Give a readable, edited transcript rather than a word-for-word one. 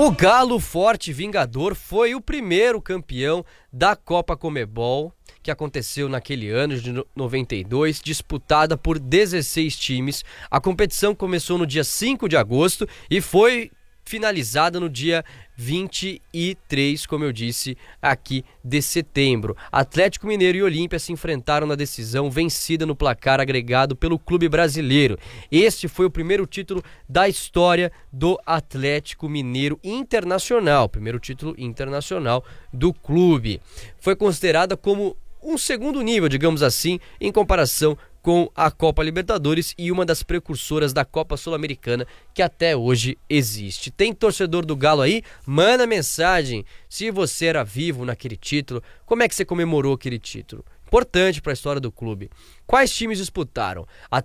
O Galo Forte Vingador foi o primeiro campeão da Copa Conmebol, que aconteceu naquele ano de 92, disputada por 16 times. A competição começou no dia 5 de agosto e foi finalizada no dia 23, como eu disse, aqui de setembro. Atlético Mineiro e Olímpia se enfrentaram na decisão, vencida no placar agregado pelo clube brasileiro. Este foi o primeiro título da história do Atlético Mineiro Internacional, primeiro título internacional do clube. Foi considerada como um segundo nível, digamos assim, em comparação com a Copa Libertadores e uma das precursoras da Copa Sul-Americana que até hoje existe. Tem torcedor do Galo aí? Manda mensagem se você era vivo naquele título, como é que você comemorou aquele título? Importante para a história do clube. Quais times disputaram?